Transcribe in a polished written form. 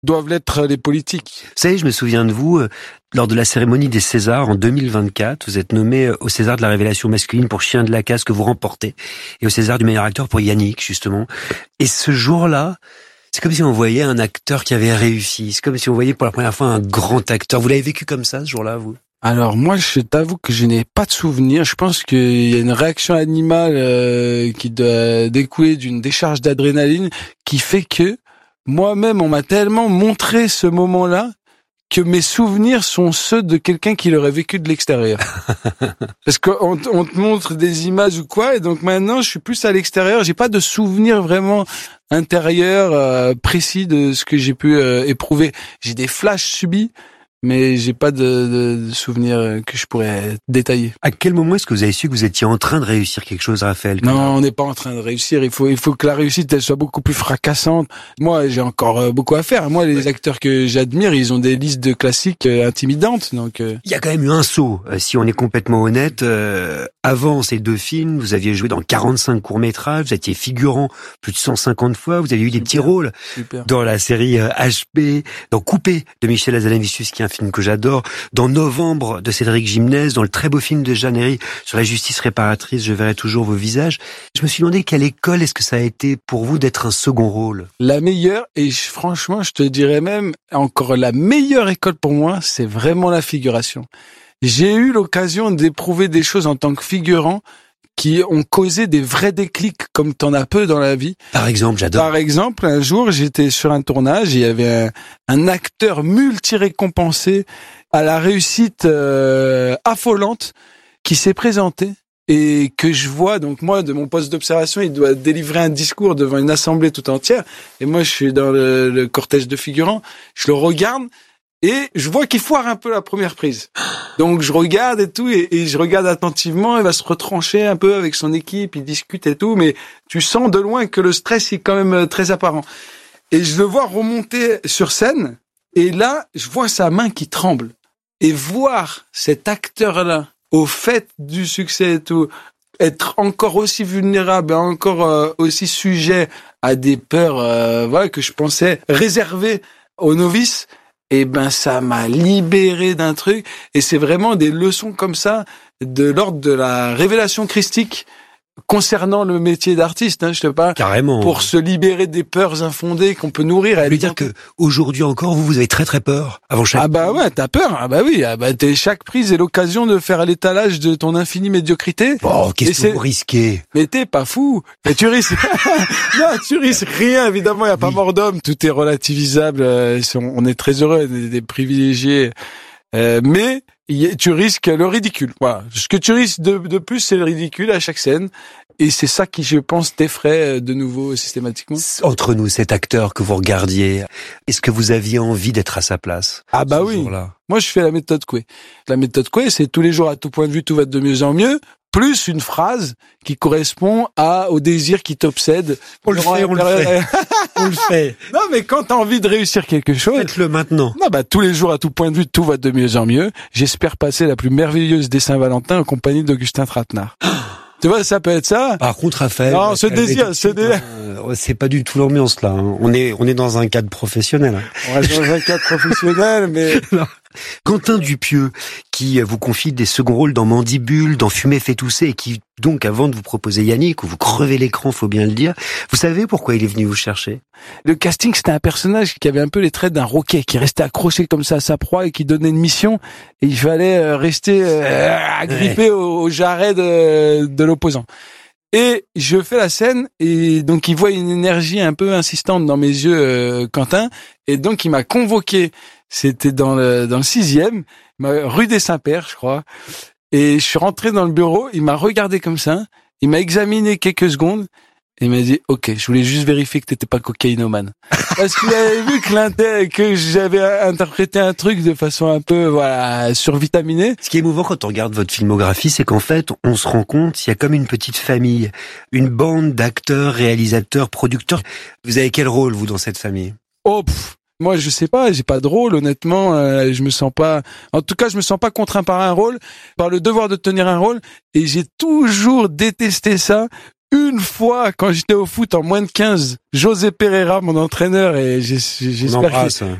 doivent l'être les politiques. Vous savez, je me souviens de vous, lors de la cérémonie des Césars en 2024, vous êtes nommé au César de la révélation masculine pour Chien de la Casse que vous remportez, et au César du meilleur acteur pour Yannick, justement. Et ce jour-là, c'est comme si on voyait un acteur qui avait réussi. C'est comme si on voyait pour la première fois un grand acteur. Vous l'avez vécu comme ça, ce jour-là, vous? Alors moi, je t'avoue que je n'ai pas de souvenir. Je pense qu'il y a une réaction animale qui doit découler d'une décharge d'adrénaline qui fait que moi-même, on m'a tellement montré ce moment-là que mes souvenirs sont ceux de quelqu'un qui l'aurait vécu de l'extérieur. Parce qu'on te montre des images ou quoi, et donc maintenant, je suis plus à l'extérieur. J'ai pas de souvenir vraiment intérieur précis de ce que j'ai pu éprouver. J'ai des flashs subis, mais j'ai pas de souvenirs que je pourrais détailler. À quel moment est-ce que vous avez su que vous étiez en train de réussir quelque chose, Raphaël? Non, on n'est pas en train de réussir. Il faut que la réussite elle soit beaucoup plus fracassante. Moi, j'ai encore beaucoup à faire. Moi, les acteurs que j'admire, ils ont des listes de classiques intimidantes. Donc, il y a quand même eu un saut, si on est complètement honnête. Avant ces 2 films, vous aviez joué dans 45 courts-métrages, vous étiez figurant plus de 150 fois, vous avez eu des petits rôles dans la série HP, dans Coupé de Michel Hazanavicius, qui est un film que j'adore, dans Novembre de Cédric Gimnès, dans le très beau film de Jeanne Herry sur la justice réparatrice, Je verrai toujours vos visages. Je me suis demandé quelle école est-ce que ça a été pour vous d'être un second rôle? La meilleure, et franchement, je te dirais même encore la meilleure école pour moi, c'est vraiment la figuration. J'ai eu l'occasion d'éprouver des choses en tant que figurant qui ont causé des vrais déclics comme t'en as peu dans la vie. Par exemple, j'adore. Par exemple, un jour, j'étais sur un tournage, il y avait un acteur multi-récompensé à la réussite affolante qui s'est présenté et que je vois, donc moi, de mon poste d'observation, il doit délivrer un discours devant une assemblée tout entière, et moi, je suis dans le cortège de figurants, je le regarde, et je vois qu'il foire un peu la première prise. Donc je regarde et tout, et je regarde attentivement, il va se retrancher un peu avec son équipe, il discute et tout, mais tu sens de loin que le stress est quand même très apparent. Et je le vois remonter sur scène, et là, je vois sa main qui tremble. Et voir cet acteur-là, au fait du succès et tout, être encore aussi vulnérable, encore aussi sujet à des peurs voilà, que je pensais réservées aux novices, et ben ça m'a libéré d'un truc, et c'est vraiment des leçons comme ça de l'ordre de la révélation christique concernant le métier d'artiste, je sais pas. Carrément. Pour se libérer des peurs infondées qu'on peut nourrir. Je veux dire que aujourd'hui encore, vous avez très très peur avant chaque. Ah bah ouais, t'as peur. Ah bah oui. Ah bah chaque prise est l'occasion de faire l'étalage de ton infinie médiocrité. Oh, qu'est-ce que vous risquez? Mais t'es pas fou. Mais tu risques. Non, tu risques rien. Évidemment, il y a pas mort d'homme. Tout est relativisable. On est très heureux, des privilégiés. Mais tu risques le ridicule. Voilà. Ce que tu risques de plus, c'est le ridicule à chaque scène. Et c'est ça qui, je pense, t'effraie de nouveau systématiquement. Entre nous, cet acteur que vous regardiez, est-ce que vous aviez envie d'être à sa place? Ah bah oui. Moi, je fais la méthode Coué. La méthode Coué, c'est tous les jours à tout point de vue, tout va de mieux en mieux. Plus une phrase qui correspond au désir qui t'obsède. On le fait. On le fait. Non, mais quand t'as envie de réussir quelque chose. Faites-le maintenant. Non, bah, tous les jours, à tout point de vue, tout va de mieux en mieux. J'espère passer la plus merveilleuse des Saint-Valentin en compagnie d'Augustin Trapenard. Tu vois, ça peut être ça. Par contre, Raphaël. Non, ce désir. C'est pas du tout l'ambiance, là. On est dans un cadre professionnel. On reste dans un cadre professionnel, mais. Non. Quentin Dupieux, qui vous confie des seconds rôles dans Mandibule, dans Fumée fait tousser, et qui, donc, avant de vous proposer Yannick, où vous crevez l'écran, faut bien le dire, vous savez pourquoi il est venu vous chercher? Le casting, c'était un personnage qui avait un peu les traits d'un roquet, qui restait accroché comme ça à sa proie et qui donnait une mission, et il fallait rester agrippé au jarret de l'opposant. Et je fais la scène, et donc il voit une énergie un peu insistante dans mes yeux, Quentin, et donc il m'a convoqué. C'était dans le 6e, rue des Saints-Pères, je crois. Et je suis rentré dans le bureau, il m'a regardé comme ça, il m'a examiné quelques secondes, et il m'a dit, OK, je voulais juste vérifier que t'étais pas cocaïnomane. Parce qu'il avait vu que j'avais interprété un truc de façon un peu, voilà, survitaminée. Ce qui est émouvant quand on regarde votre filmographie, c'est qu'en fait, on se rend compte, il y a comme une petite famille, une bande d'acteurs, réalisateurs, producteurs. Vous avez quel rôle, vous, dans cette famille? Moi, je sais pas, j'ai pas de rôle, honnêtement, je me sens pas, en tout cas, je me sens pas contraint par un rôle, par le devoir de tenir un rôle, et j'ai toujours détesté ça, une fois, quand j'étais au foot en moins de 15, José Pereira, mon entraîneur, et j'espère